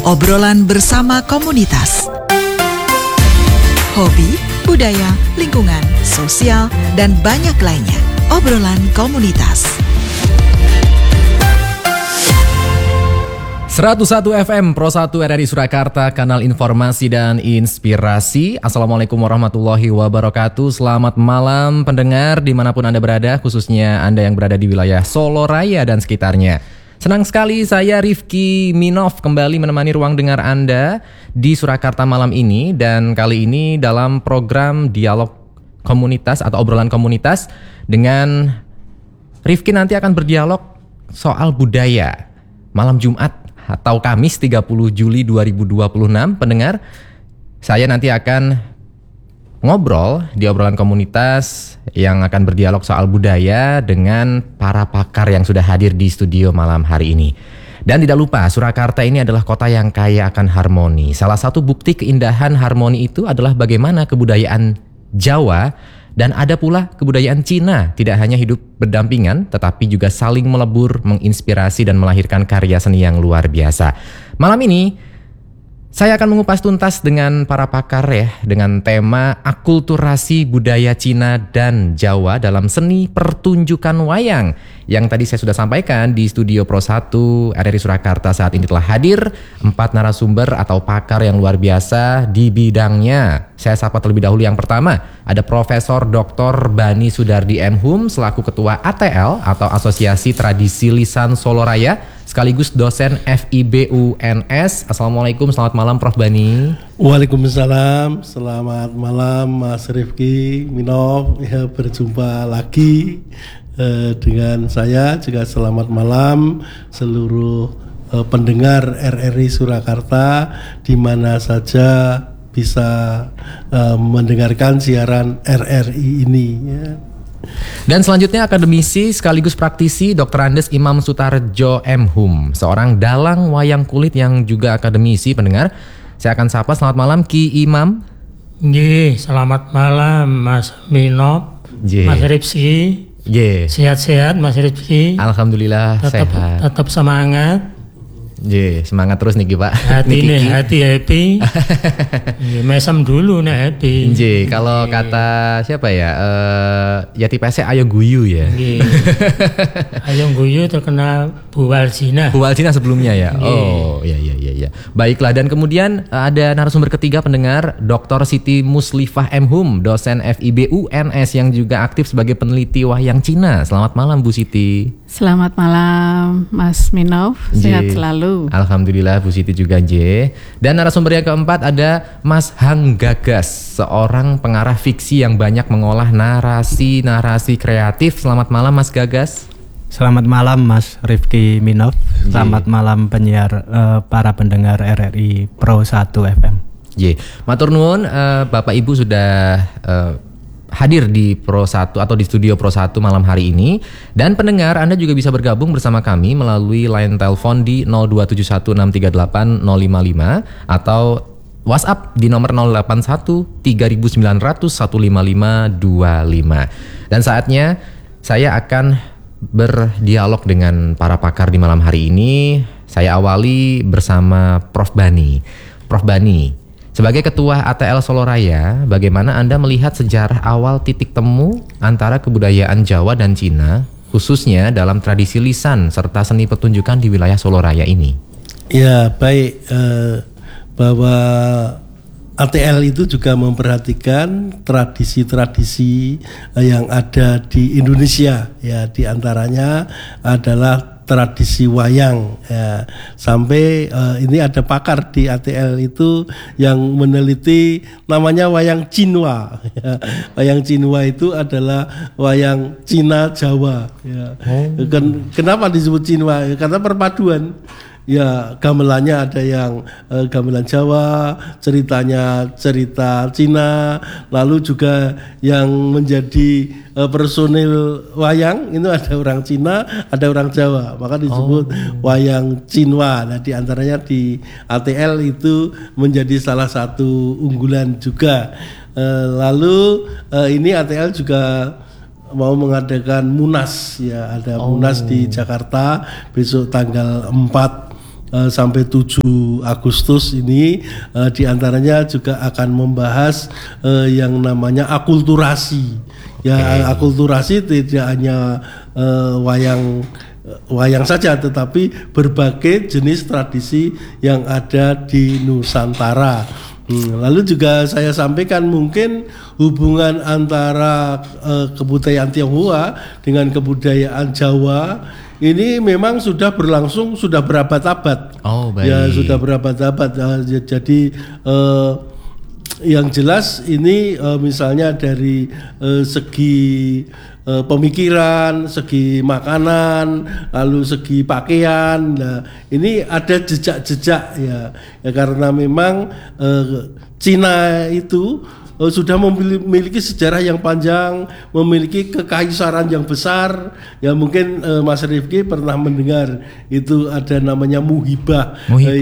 Obrolan bersama komunitas. Hobi, budaya, lingkungan, sosial, dan banyak lainnya. Obrolan komunitas. 101 FM Pro 1 RRI Surakarta, kanal informasi dan inspirasi. Assalamualaikum warahmatullahi wabarakatuh. Selamat malam pendengar dimanapun Anda berada, khususnya Anda yang berada di wilayah Solo Raya dan sekitarnya. Senang sekali saya Rifki Minov kembali menemani ruang dengar Anda di Surakarta malam ini. Dan kali ini dalam program Dialog Komunitas atau Obrolan Komunitas dengan Rifki nanti akan berdialog soal budaya. Malam Jumat atau Kamis 30 Juli 2026, pendengar, saya nanti akan ngobrol di obrolan komunitas yang akan berdialog soal budaya dengan para pakar yang sudah hadir di studio malam hari ini. Dan tidak lupa, Surakarta ini adalah kota yang kaya akan harmoni. Salah satu bukti keindahan harmoni itu adalah bagaimana kebudayaan Jawa dan ada pula kebudayaan Cina tidak hanya hidup berdampingan, tetapi juga saling melebur, menginspirasi dan melahirkan karya seni yang luar biasa. Malam ini, saya akan mengupas tuntas dengan para pakar ya, dengan tema akulturasi budaya Cina dan Jawa dalam seni pertunjukan wayang. Yang tadi saya sudah sampaikan di studio Pro 1 RRI Surakarta saat ini telah hadir 4 narasumber atau pakar yang luar biasa di bidangnya. Saya sapa terlebih dahulu yang pertama, ada Profesor Dr. Bani Sudardi M.Hum selaku Ketua ATL atau Asosiasi Tradisi Lisan Solo Raya, sekaligus dosen FIB UNS. Assalamualaikum, selamat malam Prof. Bani. Waalaikumsalam, selamat malam Mas Rifki Minov. Ya, berjumpa lagi dengan saya. Juga selamat malam seluruh pendengar RRI Surakarta di mana saja bisa mendengarkan siaran RRI ini ya. Dan selanjutnya akademisi sekaligus praktisi Dr. Andes Imam Sutarjo M.Hum, seorang dalang wayang kulit yang juga akademisi, pendengar. Saya akan sapa, selamat malam Ki Imam. Selamat malam Mas Minov, Mas Rifki. Sehat-sehat Mas Rifki. Alhamdulillah sehat. Tetap semangat. Semangat terus nih Pak. Hati happy. Mesem dulu nih happy. Kalau kata siapa ya? Yati Pese Ayo Guyu ya. Ayo Guyu terkenal Bu Waljina. Bu Waljina sebelumnya ya. Oh, iya. Baiklah, dan kemudian ada narasumber ketiga, pendengar, Dr. Siti Muslifah M.Hum, dosen FIB UNS yang juga aktif sebagai peneliti wayang Cina. Selamat malam Bu Siti. Selamat malam Mas Minov, sehat selalu. Alhamdulillah Bu Siti juga Dan narasumber yang keempat ada Mas Hang Gagas, seorang pengarah fiksi yang banyak mengolah narasi kreatif. Selamat malam Mas Gagas. Selamat malam Mas Rifki Minov. Selamat malam penyiar para pendengar RRI Pro 1 FM. Matur nuwun, Bapak Ibu sudah hadir di Pro 1 atau di studio Pro 1 malam hari ini. Dan pendengar, Anda juga bisa bergabung bersama kami melalui line telepon di 02716380555 atau WhatsApp di nomor 081 3900 15525. Dan saatnya saya akan berdialog dengan para pakar di malam hari ini. Saya awali bersama Prof. Bani. Prof. Bani, sebagai Ketua ATL Solo Raya, bagaimana Anda melihat sejarah awal titik temu antara kebudayaan Jawa dan Cina, khususnya dalam tradisi lisan serta seni pertunjukan di wilayah Solo Raya ini? Ya, baik. Bahwa ATL itu juga memperhatikan tradisi-tradisi yang ada di Indonesia, ya, di antaranya adalah tradisi wayang ya. Sampai ini ada pakar di ATL itu yang meneliti namanya wayang Cinwa ya. Wayang Cinwa itu adalah wayang Cina Jawa ya. Kenapa disebut Cinwa? Karena perpaduan. Ya, gamelannya ada yang gamelan Jawa, ceritanya cerita Cina, lalu juga yang menjadi personil wayang itu ada orang Cina, ada orang Jawa, maka disebut wayang Cinwa. Nah, di antaranya di ATL itu menjadi salah satu unggulan juga. Lalu ini ATL juga mau mengadakan Munas ya, ada Munas di Jakarta besok tanggal 4 sampai 7 Agustus ini diantaranya juga akan membahas yang namanya akulturasi. Ya, akulturasi tidak hanya wayang saja, tetapi berbagai jenis tradisi yang ada di Nusantara. Lalu juga saya sampaikan mungkin hubungan antara kebudayaan Tionghoa dengan kebudayaan Jawa ini memang sudah berlangsung sudah berabad-abad. Oh, baik. Ya, sudah berabad-abad. Jadi yang jelas ini misalnya dari segi pemikiran, segi makanan, lalu segi pakaian. Nah, ini ada jejak-jejak ya karena memang Cina itu sudah memiliki sejarah yang panjang, memiliki kekaisaran yang besar. Ya mungkin Mas Rifki pernah mendengar itu ada namanya muhibah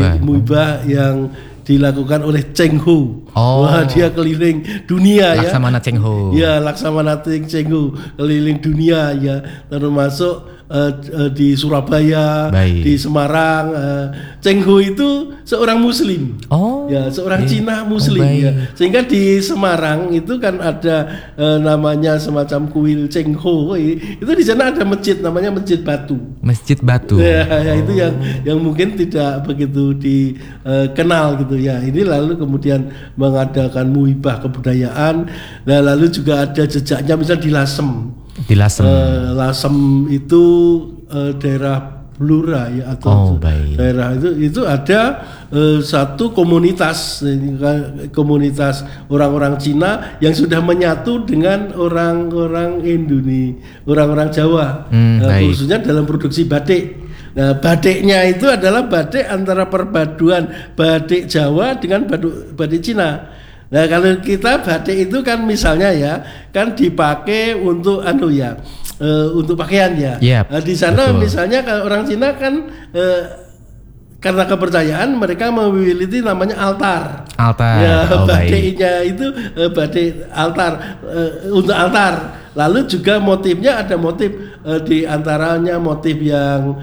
yang dilakukan oleh Cheng Ho. Wah, dia keliling dunia Laksamana Cheng Ho. Ya, Laksamana Cheng Ho keliling dunia ya, termasuk di Surabaya, di Semarang. Cheng Ho itu seorang Muslim. Ya, seorang Cina Muslim ya. Sehingga di Semarang itu kan ada namanya semacam kuil Cheng Ho. Itu di sana ada masjid namanya Masjid Batu. Masjid Batu. Ya, itu yang mungkin tidak begitu dikenal gitu ya. Ini lalu kemudian mengadakan muhibah kebudayaan. Nah, lalu juga ada jejaknya misalnya di Lasem. Di Lasem. Lasem itu daerah Blora ya atau daerah itu ada satu komunitas orang-orang Cina yang sudah menyatu dengan orang-orang Indonesia, orang-orang Jawa, khususnya dalam produksi batik. Nah, batiknya itu adalah batik antara perpaduan batik Jawa dengan batik Cina. Nah, kalau kita batik itu kan misalnya ya kan dipakai untuk untuk pakaian ya. Di sana betul. Misalnya kalau orang Cina kan karena kepercayaan mereka memiliki namanya altar. Ya, batiknya itu batik altar untuk altar. Lalu juga motifnya ada motif di antaranya motif yang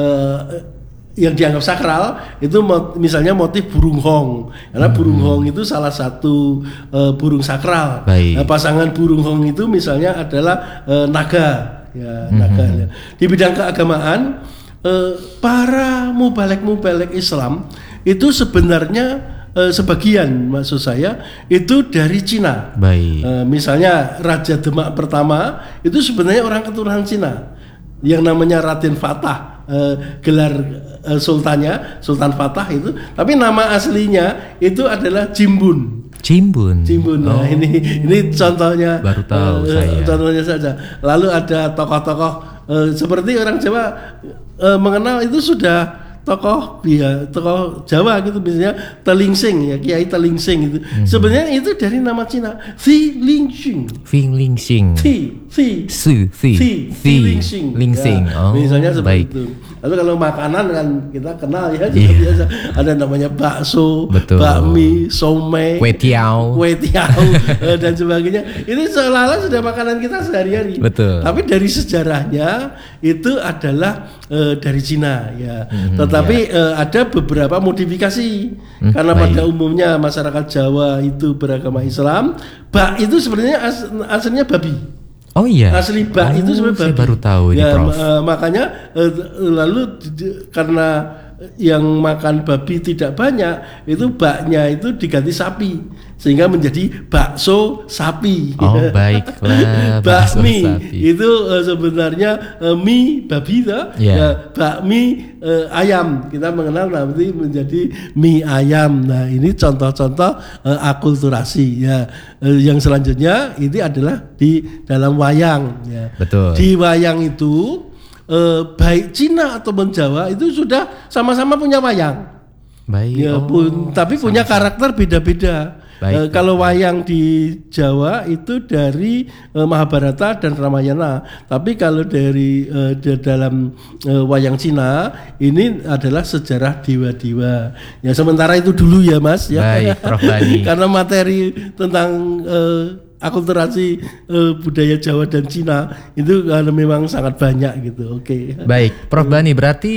dianggap sakral itu misalnya motif burung hong, karena burung hong itu salah satu burung sakral. Nah, pasangan burung hong itu misalnya adalah naga, ya, naga. Di bidang keagamaan, para mubalek Islam itu sebenarnya sebagian maksud saya itu dari Cina. Misalnya Raja Demak pertama itu sebenarnya orang keturunan Cina yang namanya Raden Fatah. Gelar Sultan Fatah itu, tapi nama aslinya itu adalah Jimbun. Nah, ini contohnya baru tahu saya. Contohnya saja. Lalu ada tokoh-tokoh seperti orang Jawa mengenal itu sudah tokoh Jawa gitu, misalnya Telingsing ya, Kiai Telingsing itu. Sebenarnya itu dari nama Cina, Fi Lingsing. Misalnya seperti itu. Lalu kalau makanan kan kita kenal ya, biasa ada namanya bakso, bakmi, somai, kue tiao dan sebagainya. Ini seolah-olah sudah makanan kita sehari-hari. Tapi dari sejarahnya itu adalah dari Cina ya. Tetapi ada beberapa modifikasi karena pada umumnya masyarakat Jawa itu beragama Islam. Bak itu sebenarnya aslinya babi. Asli bak itu sebenarnya babi. Saya baru tahu ini, Prof. Makanya lalu karena yang makan babi tidak banyak, itu baknya itu diganti sapi sehingga menjadi bakso sapi. Baiklah. Bakmi itu sebenarnya mie babi bakmi ayam, kita mengenal nanti menjadi mie ayam. Nah, ini contoh-contoh akulturasi ya. Yang selanjutnya ini adalah di dalam wayang ya. Di wayang itu baik Cina ataupun Jawa itu sudah sama-sama punya wayang. Tapi punya karakter beda-beda. Kalau wayang di Jawa itu dari Mahabharata dan Ramayana, tapi kalau dari dalam wayang Cina ini adalah sejarah dewa-dewa. Ya, sementara itu dulu ya, Mas ya. Prof Bani. Karena materi tentang akulturasi budaya Jawa dan Cina itu memang sangat banyak gitu. Baik, Prof Bani, berarti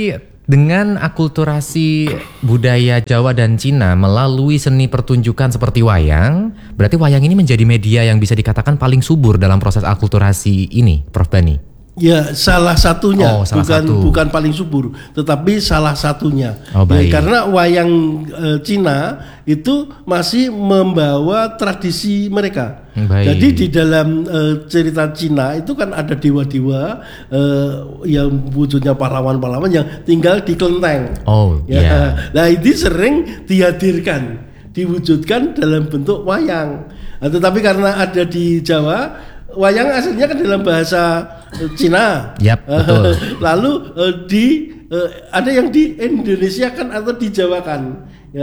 Dengan akulturasi budaya Jawa dan Cina melalui seni pertunjukan seperti wayang, berarti wayang ini menjadi media yang bisa dikatakan paling subur dalam proses akulturasi ini, Prof. Bani. Ya, salah satunya, bukan paling subur, tetapi salah satunya. Karena wayang Cina itu masih membawa tradisi mereka. Jadi di dalam cerita Cina itu kan ada dewa-dewa yang wujudnya pahlawan-pahlawan yang tinggal di kelenteng. Nah, ini sering dihadirkan, diwujudkan dalam bentuk wayang. Tetapi karena ada di Jawa, wayang aslinya kan dalam bahasa Cina. Betul. Lalu ada yang di Indonesia kan atau di Jawa kan.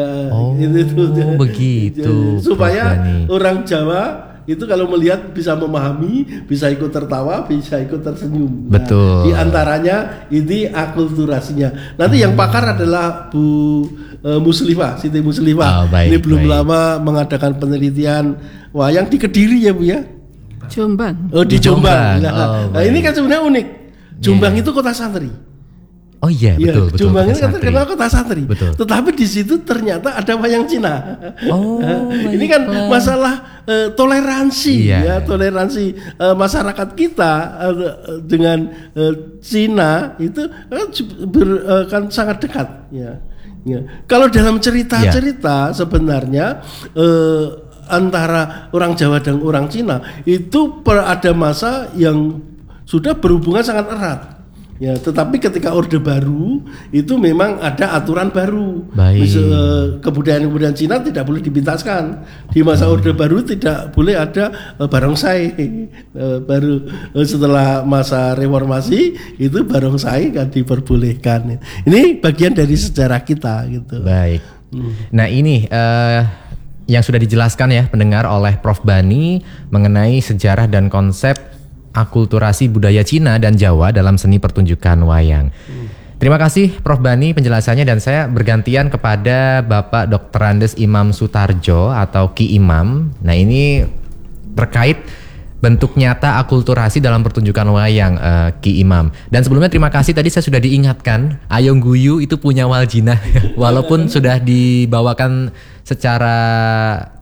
Begitu. Supaya orang Jawa itu kalau melihat bisa memahami, bisa ikut tertawa, bisa ikut tersenyum. Betul. Di antaranya ini akulturasinya. Nanti yang pakar adalah Bu Muslifah, Siti Muslifah. Ini belum lama mengadakan penelitian wayang di Kediri ya Bu ya. Jombang. Di Jombang. Nah, ini kan sebenarnya unik. Jombang itu kota santri. Betul. Jombang ini terkenal kota santri. Betul. Tetapi di situ ternyata ada wayang Cina. Ini kan masalah toleransi, toleransi masyarakat kita dengan Cina itu kan sangat dekat. Kalau dalam cerita-cerita sebenarnya antara orang Jawa dan orang Cina itu ada masa yang sudah berhubungan sangat erat. Tetapi ketika Orde Baru itu memang ada aturan baru. Kebudayaan Cina tidak boleh dipintaskan. Di masa Orde Baru tidak boleh ada barongsai. Baru setelah masa reformasi itu barongsai kan diperbolehkan. Ini bagian dari sejarah kita gitu. Baik. Nah, ini yang sudah dijelaskan ya pendengar oleh Prof. Bani mengenai sejarah dan konsep akulturasi budaya Cina dan Jawa dalam seni pertunjukan wayang. Terima kasih Prof. Bani penjelasannya, dan saya bergantian kepada Bapak Dr. Andes Imam Sutarjo atau Ki Imam. Nah, ini terkait bentuk nyata akulturasi dalam pertunjukan wayang, Ki Imam. Dan sebelumnya terima kasih, tadi saya sudah diingatkan Ayong Guyu itu punya Waljina walaupun sudah dibawakan secara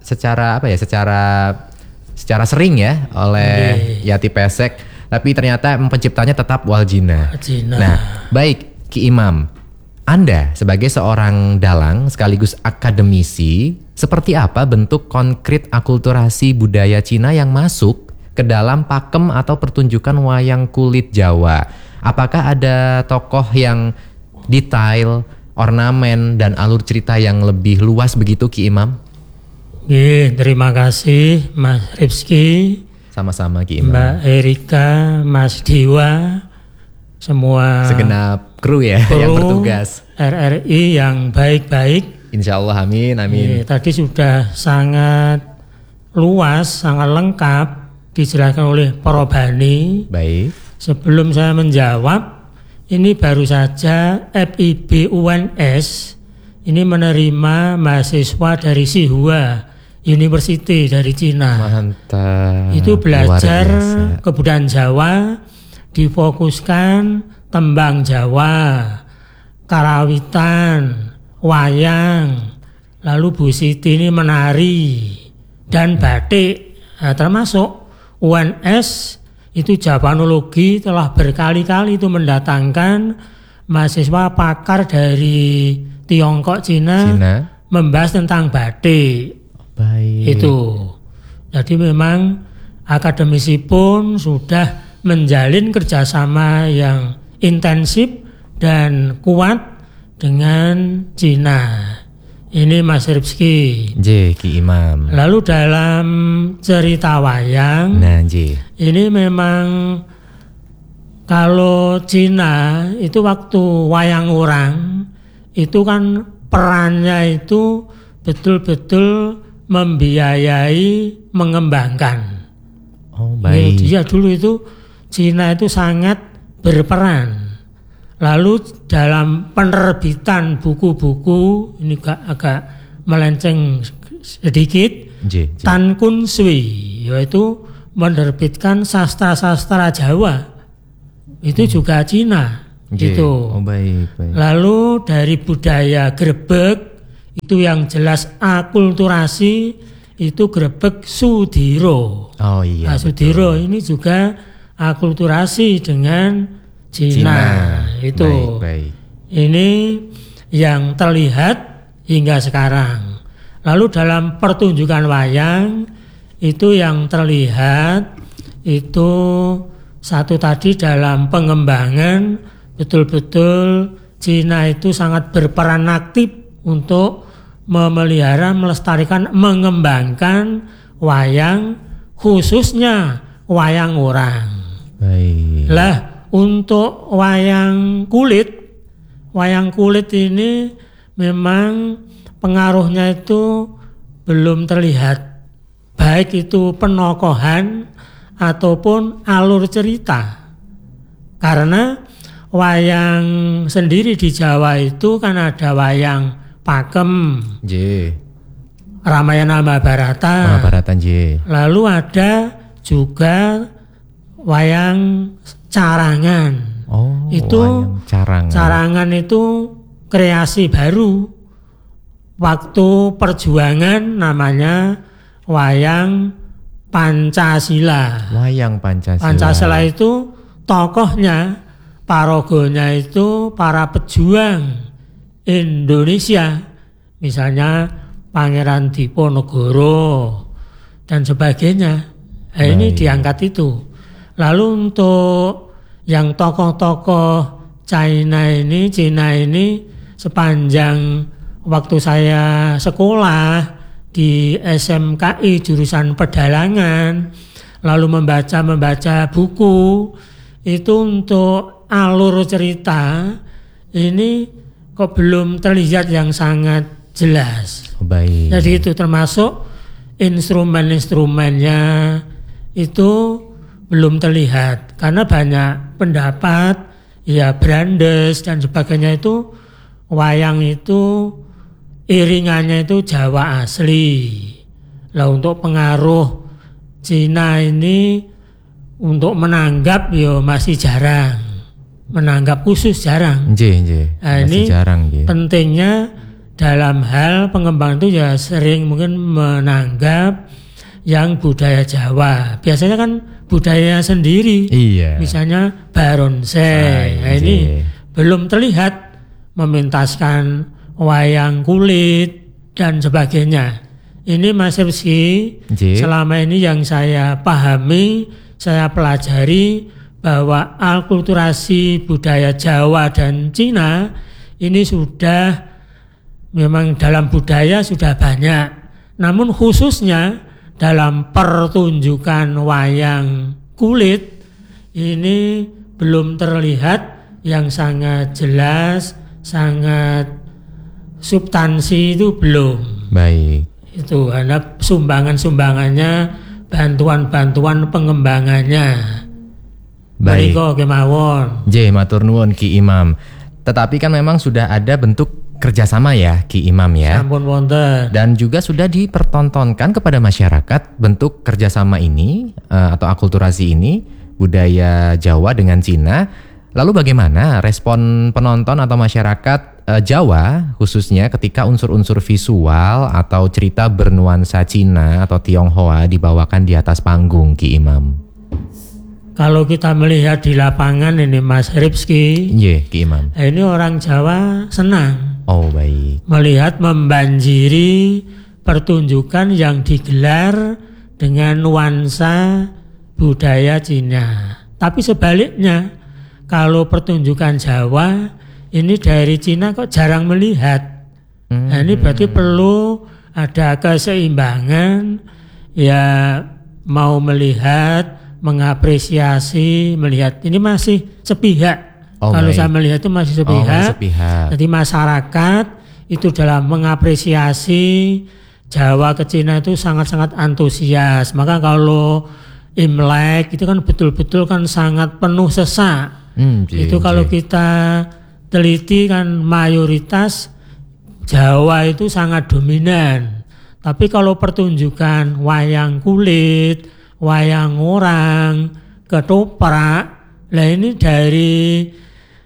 sering ya oleh Yati Pesek, tapi ternyata penciptanya tetap Waljina. Nah, baik Ki Imam, Anda sebagai seorang dalang sekaligus akademisi, seperti apa bentuk konkret akulturasi budaya Cina yang masuk ke dalam pakem atau pertunjukan wayang kulit Jawa? Apakah ada tokoh yang detail, ornamen, dan alur cerita yang lebih luas begitu Ki Imam? Terima kasih Mas Rizky. Sama-sama Ki Imam. Mbak Erika, Mas Dewa, semua segenap kru ya yang bertugas. RRI yang baik-baik. Insya Allah, amin. Tadi sudah sangat luas, sangat lengkap dijelaskan oleh Prof. Bani. Baik. Sebelum saya menjawab, ini baru saja FIB UNS ini menerima mahasiswa dari Sihua University dari Cina. Mantap. Itu belajar kebudayaan Jawa, difokuskan tembang Jawa, karawitan, wayang, lalu Bu Siti ini menari dan batik. Termasuk UNS itu Javanologi telah berkali-kali itu mendatangkan mahasiswa pakar dari Tiongkok, Cina. Membahas tentang batik. Baik. Itu. Jadi memang akademisi pun sudah menjalin kerjasama yang intensif dan kuat dengan Cina. Ini Mas Rizky. Ki Imam. Lalu dalam cerita wayang, ini memang kalau Cina itu waktu wayang orang itu kan perannya itu betul-betul membiayai, mengembangkan. Baik. Ya dulu itu Cina itu sangat berperan. Lalu dalam penerbitan buku-buku ini agak melenceng sedikit, Tan Kun Sui, yaitu menerbitkan sastra-sastra Jawa. Itu juga Cina. Nggih. Itu. Oh baik. Lalu dari budaya Grebeg itu yang jelas akulturasi itu Grebeg Sudiro. Oh iya. Nah, Sudiro ini juga akulturasi dengan Cina. Itu. Baik. Ini yang terlihat hingga sekarang. Lalu dalam pertunjukan wayang itu yang terlihat itu satu tadi dalam pengembangan betul-betul Cina itu sangat berperan aktif untuk memelihara, melestarikan, mengembangkan wayang, khususnya wayang orang. Baik. Lah untuk wayang kulit ini memang pengaruhnya itu belum terlihat, baik itu penokohan ataupun alur cerita. Karena wayang sendiri di Jawa itu kan ada wayang pakem, Ramayana Mahabharata. Lalu ada juga wayang carangan. Oh, itu wayang carangan itu kreasi baru. Waktu perjuangan namanya wayang Pancasila. Wayang Pancasila. Pancasila itu tokohnya, paragonya itu para pejuang Indonesia. Misalnya Pangeran Diponegoro dan sebagainya. Nah, ini diangkat itu. Lalu untuk yang tokoh-tokoh Cina ini sepanjang waktu saya sekolah di SMKI jurusan pedalangan, lalu membaca buku itu untuk alur cerita ini kok belum terlihat yang sangat jelas. Baik. Jadi itu termasuk instrumen-instrumennya itu belum terlihat karena banyak pendapat ya Brandes dan sebagainya itu wayang itu iringannya itu Jawa asli. Lah untuk pengaruh Cina ini untuk menanggap ya masih jarang. Menanggap khusus jarang. Nah, ini jarang. Pentingnya dalam hal pengembangan itu ya sering mungkin menanggap yang budaya Jawa. Biasanya kan budaya sendiri. Iya. Misalnya barongsai. Nah, ini belum terlihat mementaskan wayang kulit dan sebagainya. Ini Mas Rizky, selama ini yang saya pahami, saya pelajari bahwa akulturasi budaya Jawa dan Cina ini sudah memang dalam budaya sudah banyak. Namun khususnya dalam pertunjukan wayang kulit ini belum terlihat yang sangat jelas, sangat substansi itu belum. Baik. Itu ada sumbangan-sumbangannya, bantuan-bantuan pengembangannya. Baik. Monggo kemawon. Matur nuwun Ki Imam. Tetapi kan memang sudah ada bentuk kerjasama ya Ki Imam ya. Sampun wonten. Dan juga sudah dipertontonkan kepada masyarakat bentuk kerjasama ini atau akulturasi ini budaya Jawa dengan Cina. Lalu bagaimana respon penonton atau masyarakat Jawa khususnya ketika unsur-unsur visual atau cerita bernuansa Cina atau Tionghoa dibawakan di atas panggung Ki Imam? Kalau kita melihat di lapangan ini Mas Rizky, Ki Imam. Ini orang Jawa senang. Oh baik. Melihat membanjiri pertunjukan yang digelar dengan nuansa budaya Cina. Tapi sebaliknya, kalau pertunjukan Jawa ini dari Cina kok jarang melihat. Nah, ini berarti perlu ada keseimbangan ya, mau melihat, mengapresiasi, melihat ini masih sepihak. Kalau saya melihat itu masih sepihak. Jadi masyarakat itu dalam mengapresiasi Jawa ke Cina itu sangat-sangat antusias. Maka kalau Imlek itu kan betul-betul kan sangat penuh sesak. Itu kalau kita teliti kan mayoritas Jawa itu sangat dominan. Tapi kalau pertunjukan wayang kulit, wayang orang, ketoprak, lah ini dari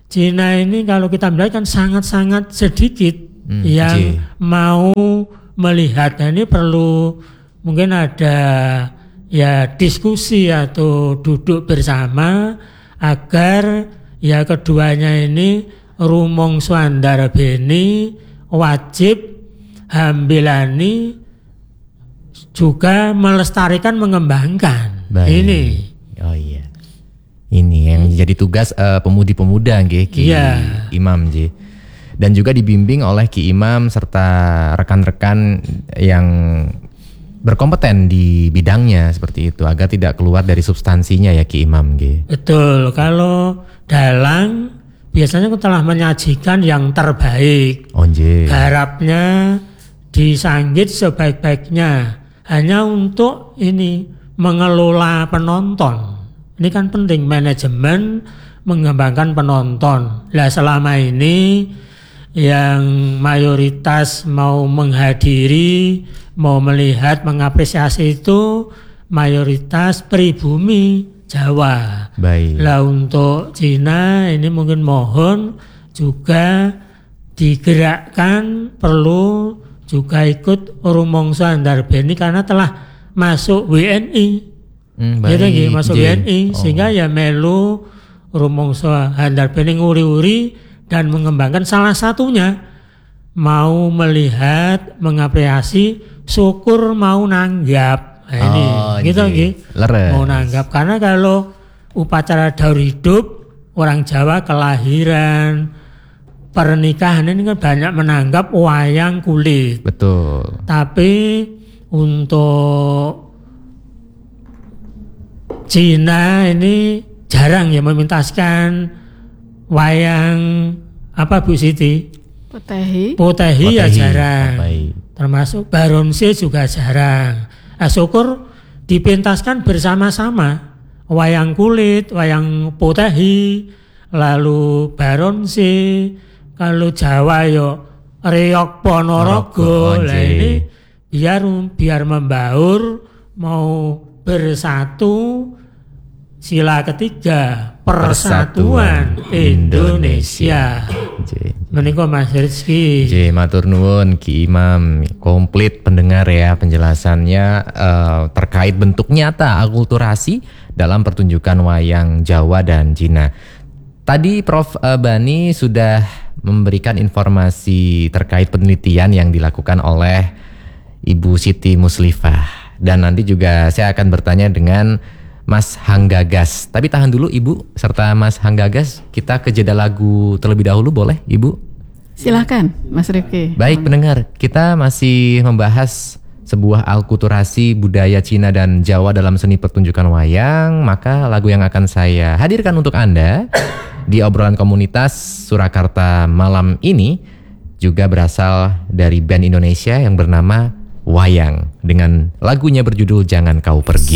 Cina ini kalau kita melihat kan sangat-sangat sedikit yang mau melihat. Nah, ini perlu mungkin ada ya diskusi atau duduk bersama agar ya keduanya ini rumangsa andarbeni wajib hambilani juga melestarikan mengembangkan. Baik. Ini. Oh iya. Ini yang jadi tugas pemudi-pemuda nggih Ki Imam nggih. Dan juga dibimbing oleh Ki Imam serta rekan-rekan yang berkompeten di bidangnya seperti itu agar tidak keluar dari substansinya ya Ki Imam nggih. Betul. Kalau dalang biasanya telah menyajikan yang terbaik. Oh nggih. Garapnya disanggit sebaik-baiknya hanya untuk ini mengelola penonton. Ini kan penting, manajemen mengembangkan penonton. Lah selama ini yang mayoritas mau menghadiri, mau melihat, mengapresiasi itu mayoritas pribumi Jawa. Baik. Lah untuk Cina ini mungkin mohon juga digerakkan, perlu juga ikut rumangsa andarbeni karena telah masuk WNI. Jadi masuk WNI sehingga ya melu rumangsa andarbeni nguri-uri dan mengembangkan, salah satunya mau melihat, mengapresiasi, syukur mau nanggap. Nah, ini gitu nggih. Mau nanggap karena kalau upacara daur hidup orang Jawa kelahiran, pernikahan ini kan banyak menanggap wayang kulit. Betul. Tapi untuk Cina ini jarang ya memintaskan wayang apa Bu Siti? Potehi ya jarang. Termasuk baronse juga jarang. Nah, syukur dipentaskan bersama-sama wayang kulit, wayang potehi, lalu baronse. Kalau Jawa yo reok Ponorogo. Lah ini biar membaur, mau bersatu. Sila ketiga, Persatuan Indonesia. Menika Mas Rizky. Matur nuwun Ki Imam, komplit pendengar ya penjelasannya terkait bentuk nyata akulturasi dalam pertunjukan wayang Jawa dan Cina. Tadi Prof Bani sudah memberikan informasi terkait penelitian yang dilakukan oleh Ibu Siti Muslifah, dan nanti juga saya akan bertanya dengan Mas Hanggagas. Tapi tahan dulu Ibu serta Mas Hanggagas, kita ke jeda lagu terlebih dahulu boleh Ibu? Silahkan Mas Rifki. Baik pendengar, kita masih membahas sebuah akulturasi budaya Cina dan Jawa dalam seni pertunjukan wayang. Maka lagu yang akan saya hadirkan untuk Anda di obrolan komunitas Surakarta malam ini juga berasal dari band Indonesia yang bernama Wayang dengan lagunya berjudul Jangan Kau Pergi.